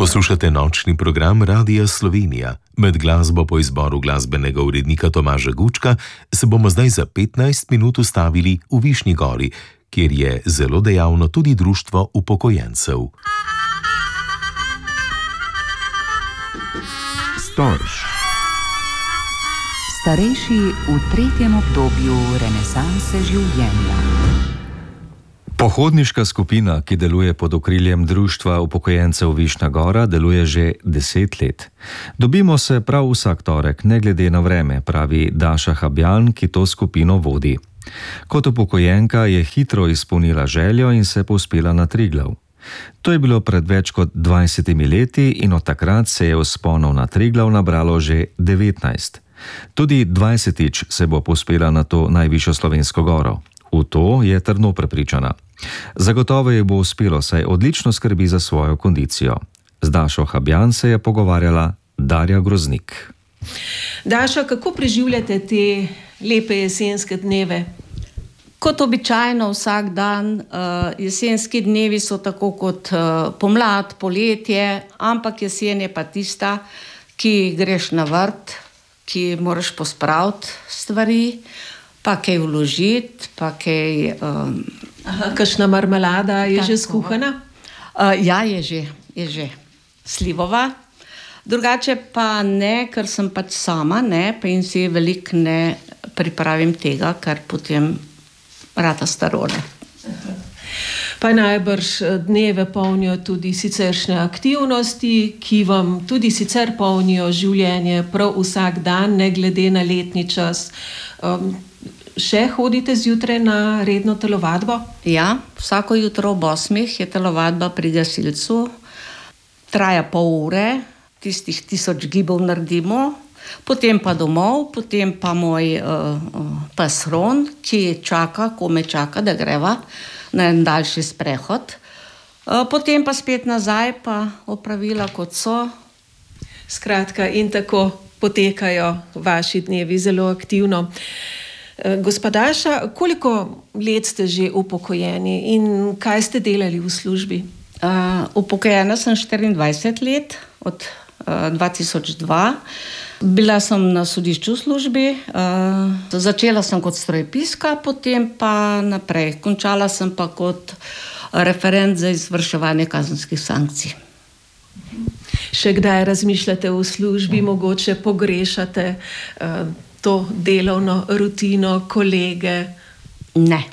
Poslušate nočni program Radia Slovenija. Med glasbo po izboru glasbenega urednika Tomaža Gučka se bomo zdaj za 15 minut ustavili v Višnji Gori, kjer je zelo dejavno tudi društvo upokojencev. Storž. Starejši v tretjem obdobju renesanse življenja. Pohodniška skupina, ki deluje pod okriljem društva upokojencev Višnja Gora, deluje že 10 let. Dobimo se prav vsak torek, ne glede na vreme, pravi Daša Habjan, ki to skupino vodi. Kot upokojenka je hitro izpolnila željo in se povzpela na Triglav. To je bilo pred več kot 20 leti in od takrat se je vzponov na Triglav nabralo že 19. Tudi 20-tič se bo povzpela na to najvišjo slovensko goro. V to je trdno prepričana. Zagotovo je bo uspelo, saj odlično skrbi za svojo kondicijo. Z Dašo Habjan se je pogovarjala Darja Groznik. Daša, kako preživljate te lepe jesenske dneve? Kot običajno vsak dan, jesenski dnevi so tako kot pomlad, poletje, ampak jesen je pa tista, ki greš na vrt, ki moraš pospraviti stvari, pa kaj vložiti, pa kaj... Kakšna marmelada je že skuhana? Ja, je že. Slivova. Drugače pa ne, ker sem pač sama, ne, pa in si veliko ne pripravim tega, ker potem rata starone. Pa najbrž dneve polnijo tudi siceršnje aktivnosti, ki vam tudi sicer polnijo življenje prav vsak dan, ne glede na letni čas. Še hodite zjutraj na redno telovadbo? Ja, vsako jutro ob 8 je telovadba pri gasilcu. Traja pol ure, tistih 1000 gibov naredimo, potem pa domov, potem pa moj pes Ron, ki čaka, ko me čaka, da greva na en daljši sprehod. Potem pa spet nazaj, pa opravila kot so. Skratka, in tako potekajo vaši dnevi zelo aktivno. Gospa Daša, koliko let ste že upokojeni in kaj ste delali v službi? Upokojena sem 24 let, od 2002. Bila sem na sodišču v službi, začela sem kot strojepiska, potem pa naprej. Končala sem pa kot referent za izvrševanje kazenskih sankcij. Še kdaj razmišljate v službi, mogoče pogrešate to delovno rutino, kolege? Ne.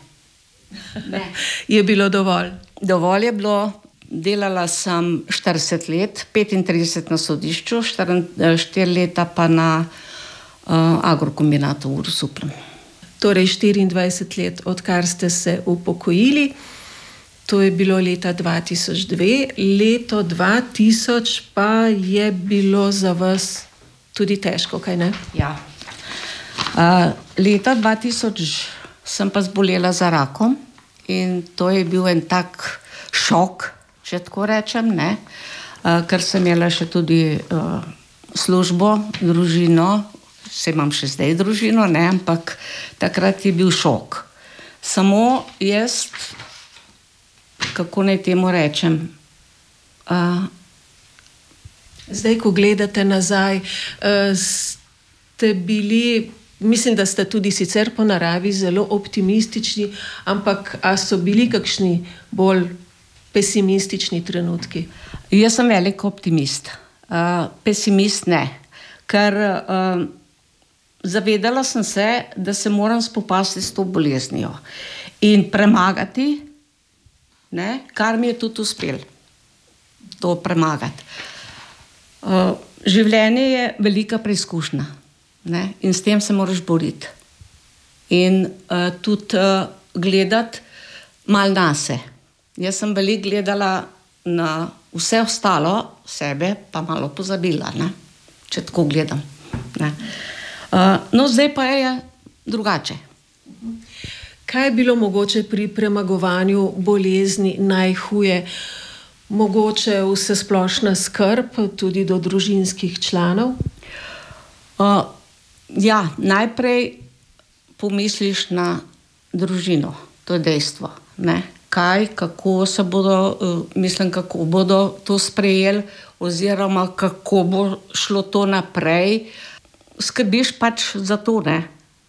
Je bilo dovolj? Dovolj je bilo. Delala sem 40 let, 35 na sodišču, 4 leta pa na agrokombinatu v Grosupljem. Torej 24 let, odkar ste se upokojili. To je bilo leta 2002. Leto 2000 pa je bilo za vas tudi težko, kaj ne? Ja. Leta 2000 sem pa zbolela za rakom in to je bil en tak šok, če tako rečem, ne? Ker sem imela še tudi službo, družino, se imam še zdaj družino, ne? Ampak takrat je bil šok. Samo jaz, kako naj temu rečem, zdaj, ko gledate nazaj, ste bili, mislim, da ste tudi sicer po naravi zelo optimistični, ampak a so bili kakšni bolj pesimistični trenutki? Jaz sem velik optimist. Pesimist ne. Ker zavedala sem se, da se moram spopasti s to boleznijo in premagati, ne, kar mi je tudi uspelo. To premagati. Življenje je velika preizkušnja, ne, in s tem se moraš boriti. In tudi gledati malo nase. Jaz sem veliko gledala na vse ostalo, sebe pa malo pozabila, ne, če tako gledam. Ne. No, zdaj pa je drugače. Kaj je bilo mogoče pri premagovanju bolezni najhuje? Mogoče vsesplošna skrb tudi do družinskih članov? Ja, najprej pomisliš na družino, to je dejstvo, ne? kako se bodo, kako bodo to sprejeli, oziroma kako bo šlo to naprej. Skrbiš pač za to, ne?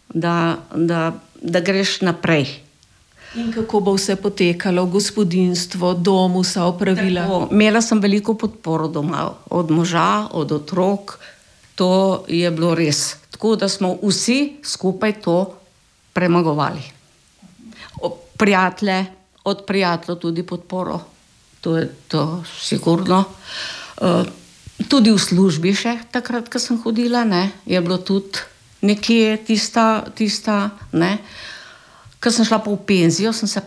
Da greš naprej. In kako bo vse potekalo, gospodinjstvo, dom, vsa opravila? Imela sem veliko podporo doma, od moža, od otrok. To je bilo res. Tako da smo vsi skupaj to premagovali. Od prijateljev tudi podporo. To je to sigurno. Tudi v službi še takrat, ko sem hodila, ne, je bilo tudi nekje tista, ne. Ko sem šla pa v penzijo, sem se